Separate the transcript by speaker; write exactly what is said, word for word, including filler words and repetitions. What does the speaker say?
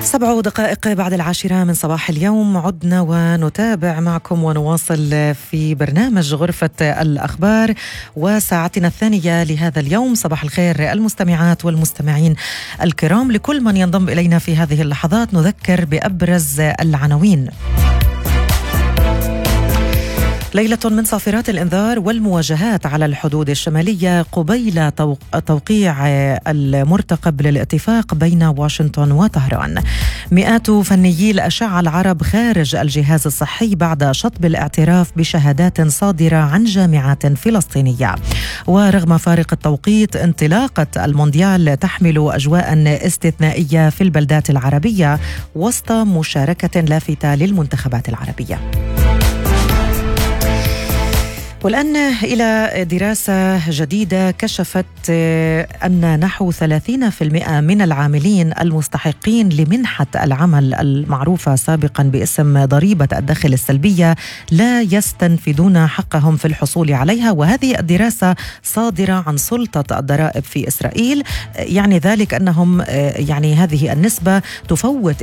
Speaker 1: سبع دقائق بعد العاشرة من صباح اليوم عدنا ونتابع معكم ونواصل في برنامج غرفة الأخبار وساعتنا الثانية لهذا اليوم. صباح الخير المستمعات والمستمعين الكرام. لكل من ينضم إلينا في هذه اللحظات نذكر بأبرز العناوين. ليلة من صافرات الإنذار والمواجهات على الحدود الشمالية قبيل توقيع المرتقب للاتفاق بين واشنطن وطهران. مئات فنيي الأشعة العرب خارج الجهاز الصحي بعد شطب الاعتراف بشهادات صادرة عن جامعات فلسطينية. ورغم فارق التوقيت انطلاقة المونديال تحمل أجواء استثنائية في البلدات العربية وسط مشاركة لافتة للمنتخبات العربية. والآن إلى دراسة جديدة كشفت أن نحو ثلاثين بالمئة من العاملين المستحقين لمنحة العمل المعروفة سابقا باسم ضريبة الدخل السلبية لا يستنفذون حقهم في الحصول عليها، وهذه الدراسة صادرة عن سلطة الضرائب في إسرائيل. يعني ذلك أنهم يعني هذه النسبة تفوت